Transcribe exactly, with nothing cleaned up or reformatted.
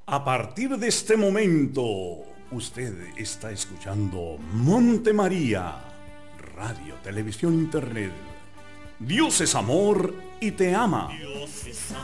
A partir de este momento, usted está escuchando Monte María, radio, televisión, internet. Dios es amor y te ama. Dios es amor